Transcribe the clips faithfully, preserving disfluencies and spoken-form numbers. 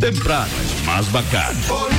Temprano es más bacán.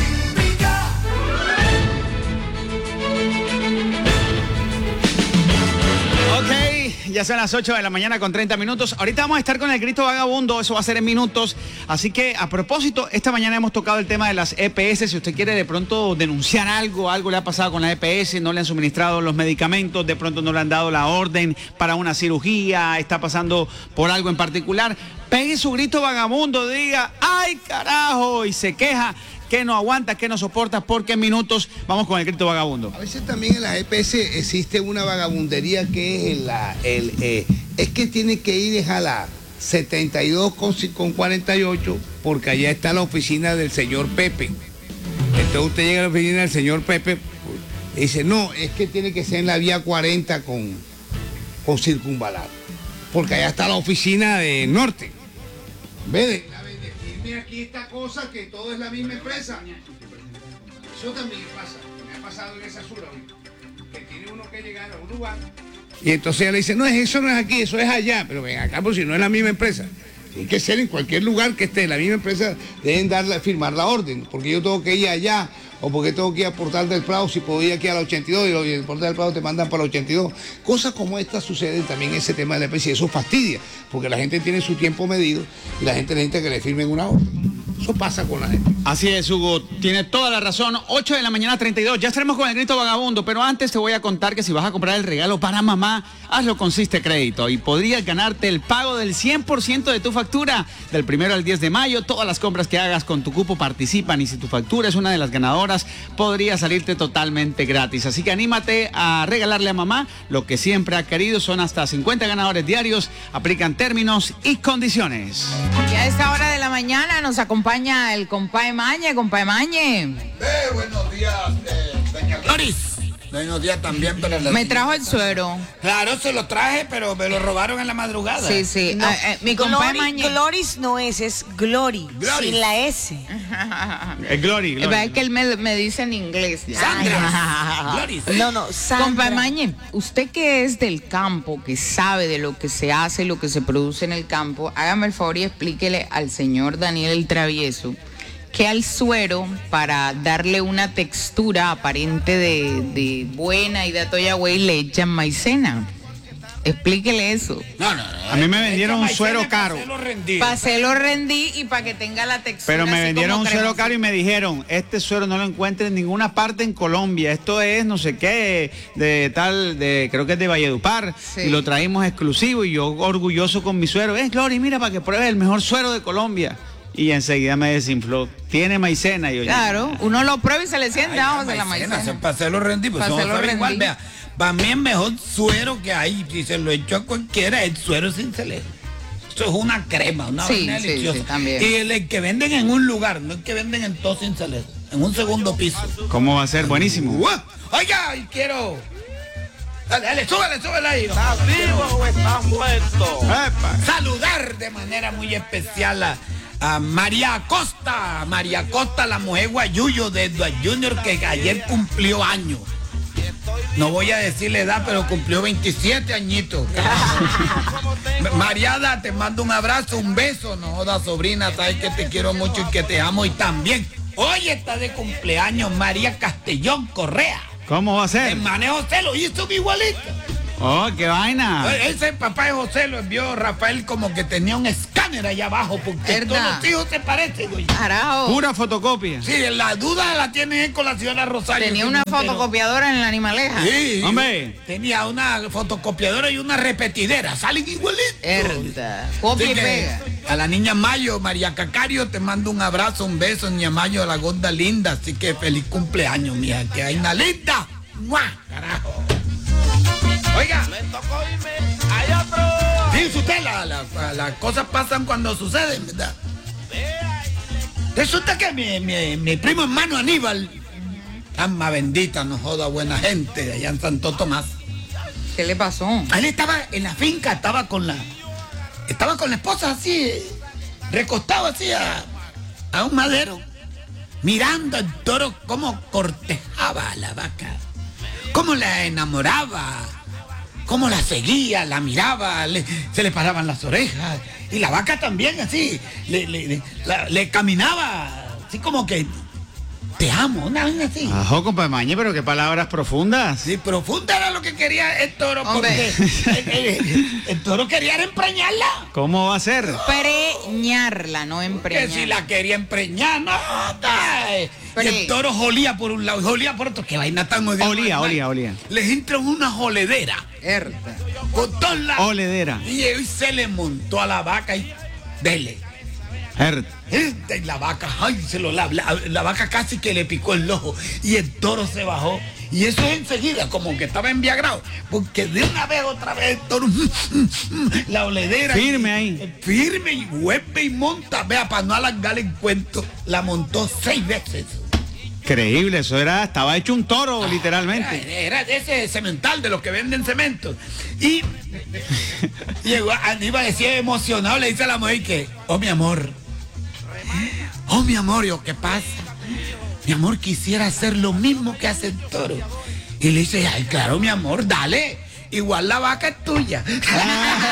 Ya son las ocho de la mañana con treinta minutos. Ahorita vamos a estar con el grito vagabundo, eso va a ser en minutos. Así que, a propósito, esta mañana hemos tocado el tema de las E P S. Si usted quiere de pronto denunciar algo, algo le ha pasado con la E P S, no le han suministrado los medicamentos, de pronto no le han dado la orden para una cirugía, está pasando por algo en particular, pegue su grito vagabundo, diga, ¡ay, carajo! Y se queja. Que no aguanta, que no soporta, porque en minutos vamos con el grito vagabundo. A veces también en las E P S existe una vagabundería que es la, el, eh, es que tiene que ir a la setenta y dos con cuarenta y ocho porque allá está la oficina del señor Pepe. Entonces usted llega a la oficina del señor Pepe y dice, no, es que tiene que ser en la vía cuarenta con, con circunvalar, porque allá está la oficina de Norte. ¿Ve? Mira aquí esta cosa que todo es la misma empresa. Eso también pasa. Me ha pasado en esa Sura, que tiene uno que llegar a un lugar. Y entonces ella le dice, no, eso no es aquí, eso es allá. Pero ven acá, pues si no es la misma empresa. Tiene que ser en cualquier lugar que esté la misma empresa, deben darle, firmar la orden. Porque yo tengo que ir allá, o porque tengo que ir a Portal del Prado, si puedo ir aquí a la ochenta y dos, y el Portal del Prado te mandan para la ochenta y dos. Cosas como estas suceden también en ese tema de la E P S, y eso fastidia, porque la gente tiene su tiempo medido, y la gente necesita que le firmen una orden. Eso pasa con la gente. Así es, Hugo, tiene toda la razón. ocho de la mañana, treinta y dos. Ya estaremos con el grito vagabundo, pero antes te voy a contar que si vas a comprar el regalo para mamá, hazlo con Siste Crédito y podrías ganarte el pago del cien por ciento de tu factura del primero al diez de mayo. Todas las compras que hagas con tu cupo participan y si tu factura es una de las ganadoras, podría salirte totalmente gratis. Así que anímate a regalarle a mamá lo que siempre ha querido. Son hasta cincuenta ganadores diarios. Aplican términos y condiciones. Y a esta hora de la mañana nos acompaña el compadre Mañe, compadre Mañe. Eh, buenos días, eh, doña Gloris. Buenos días también para la... Me trajo el suero. Claro, se lo traje, pero me lo robaron en la madrugada. Sí, sí. No, eh, eh, mi compadre Mañe. Gloris no es, es Glory, Glory. sin la S. El Glory, Glory. Es que él me, me dice en inglés. Sandra. Gloris. No, no, Sandra. Compadre Mañe, usted que es del campo, que sabe de lo que se hace, lo que se produce en el campo, hágame el favor y explíquele al señor Daniel el Travieso que al suero, para darle una textura aparente de, de buena y de atoyagüey, le echan maicena. Explíquele eso. No, no, no. A mí me vendieron un suero caro. Para hacerlo rendí y para que tenga la textura. Pero me así vendieron como un suero cremosa. caro y me dijeron, este suero no lo encuentro en ninguna parte en Colombia. Esto es no sé qué, de tal, de creo que es de Valledupar. Sí. Y lo traímos exclusivo y yo orgulloso con mi suero. Es Glory, mira, para que pruebes el mejor suero de Colombia. Y enseguida me desinfló. Tiene maicena. Y yo, Claro, uno lo prueba y se le siente, Ay, vamos, en la maicena, maicena. Para hacerlo rendir, pues Pa' eso hacerlo sabe igual, rendir. vea. Para mí el mejor suero que hay, si se lo echo a cualquiera, es el suero sin celejo. Eso es una crema, una Sí, vaina sí, deliciosa. sí, también. Y el, el que venden en un lugar, no el que venden en todo sin celejo, en un segundo piso. ¿cómo va a ser? Buenísimo. ¡Uah! Oiga, y quiero... Dale, dale, súbele, súbele ahí. ¿Estás vivo o estás muerto? Epa. Saludar de manera muy especial a, a María Acosta. María Acosta, la mujer guayuyo de Edward Junior, que ayer cumplió años. No voy a decir la edad, pero cumplió veintisiete añitos. Mariada, te mando un abrazo, un beso. No jodas, sobrina, sabes que te quiero mucho y que te amo. Y también, hoy está de cumpleaños María Castellón Correa. ¿Cómo va a ser? El manejo José lo hizo igualito. Oh, qué vaina. Ese papá de José lo envió Rafael como que tenía un escáner allá abajo, porque ¿Verdad? todos los hijos se parecen, güey. Carajo. Pura fotocopia. Sí, la duda la tiene él con la señora Rosario. Tenía que una no, pero- fotocopiadora en la animaleja. Sí. Hombre. Tenía una fotocopiadora y una repetidera. Salen igualitos. Herda. Copia Así y que, pega. a la niña Mayo, María Cacario, te mando un abrazo, un beso, niña Mayo, a la gorda linda. Así que feliz cumpleaños, mija. Que hay una linda. ¡Mua! Carajo. Oiga. Me tocó irme. Hay otro. Dice usted, las la, la, las cosas pasan cuando suceden, ¿verdad? Resulta que mi, mi, mi primo hermano Aníbal, alma bendita, no joda, buena gente, allá en Santo Tomás. ¿Qué le pasó? Él estaba en la finca, estaba con la, estaba con la esposa así, recostado así a, a un madero, mirando al toro cómo cortejaba a la vaca, cómo la enamoraba, cómo la seguía, la miraba, le- se le paraban las orejas Y la vaca también, así, le, le, le, la- le caminaba, así como que, te amo, una vez así. Ajo, compa Mañe, pero qué palabras profundas. Sí, profunda era lo que quería el toro, Hombre. porque el, el- el toro quería era empreñarla. ¿Cómo va a ser? Preñarla, no Que empreñarla. si la quería empreñar, no, ta, eh. Y Pero- el toro jolía por un lado y jolía por otro. Qué vaina tan odiosa. Olía, olía, olía. Les entra una joledera. Herda. Con todos lados. Oledera. Y hoy se le montó a la vaca y dele. Er- Esta y la vaca, ay, se lo la, la, la vaca casi que le picó el ojo y el toro se bajó. Y eso es enseguida, como que estaba enviagrado, porque de una vez otra vez el toro, la oledera. Firme y- ahí. Firme y vuelve y monta. Vea, para no alargar el cuento, la montó seis veces. Increíble, eso era, estaba hecho un toro, literalmente. Era, era de ese cemental de los que venden cemento. Y llegó, Aníbal decía emocionado, le dice a la mujer que, oh mi amor, oh mi amor, yo, ¿qué pasa? Mi amor, quisiera hacer lo mismo que hace el toro. Y le dice, ay, claro, mi amor, dale. Igual la vaca es tuya.